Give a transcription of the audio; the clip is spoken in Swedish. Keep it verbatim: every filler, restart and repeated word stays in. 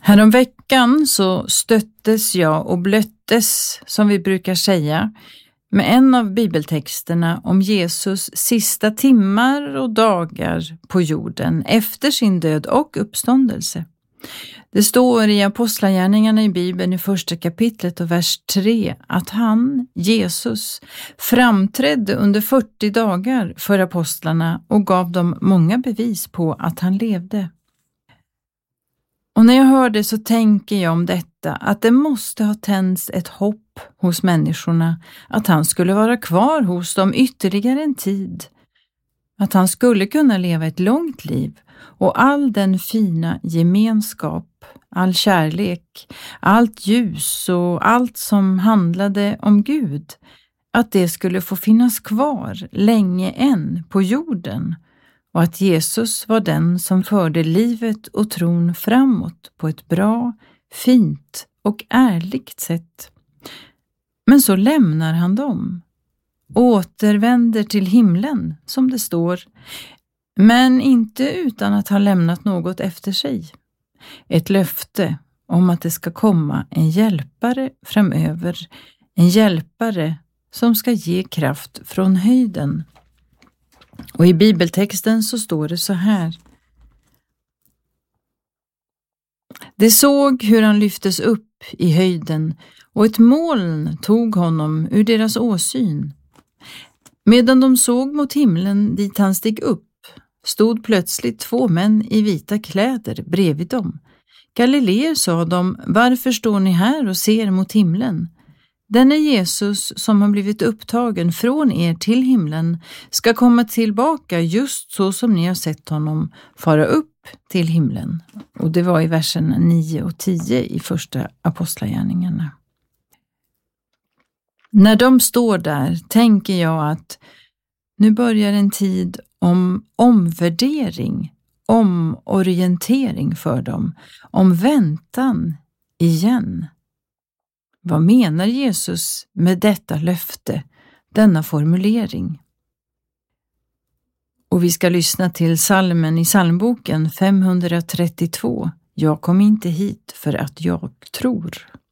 Häromveckan så stöttes jag och blöttes, som vi brukar säga, med en av bibeltexterna om Jesus sista timmar och dagar på jorden efter sin död och uppståndelse. Det står i Apostlagärningarna i Bibeln i första kapitlet och vers tre att han, Jesus, framträdde under fyrtio dagar för apostlarna och gav dem många bevis på att han levde. Och när jag hör det så tänker jag om detta att det måste ha tänts ett hopp hos människorna att han skulle vara kvar hos dem ytterligare en tid. Att han skulle kunna leva ett långt liv och all den fina gemenskap, all kärlek, allt ljus och allt som handlade om Gud, att det skulle få finnas kvar länge än på jorden. Och att Jesus var den som förde livet och tron framåt på ett bra, fint och ärligt sätt. Men så lämnar han dem, återvänder till himlen som det står, men inte utan att ha lämnat något efter sig. Ett löfte om att det ska komma en hjälpare framöver, en hjälpare som ska ge kraft från höjden. Och i bibeltexten så står det så här. De såg hur han lyftes upp i höjden och ett moln tog honom ur deras åsyn. Medan de såg mot himlen dit han steg upp stod plötsligt två män i vita kläder bredvid dem. Galileer, sa de, varför står ni här och ser mot himlen? Den är Jesus som har blivit upptagen från er till himlen ska komma tillbaka just så som ni har sett honom fara upp till himlen. Och det var i verserna nio och tio i första Apostlagärningarna. När de står där tänker jag att nu börjar en tid om omvärdering, omorientering för dem, om väntan igen. Vad menar Jesus med detta löfte, denna formulering? Och vi ska lyssna till salmen i psalmboken femhundratrettiotvå. Jag kom inte hit för att jag tror.